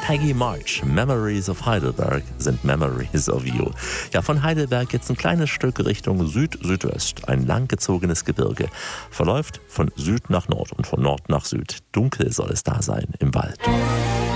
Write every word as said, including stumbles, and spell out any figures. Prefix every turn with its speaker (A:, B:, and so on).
A: Peggy March, Memories of Heidelberg sind Memories of You. Ja, von Heidelberg jetzt ein kleines Stück Richtung Süd-Südwest. Ein langgezogenes Gebirge. Verläuft von Süd nach Nord und von Nord nach Süd. Dunkel soll es da sein im Wald.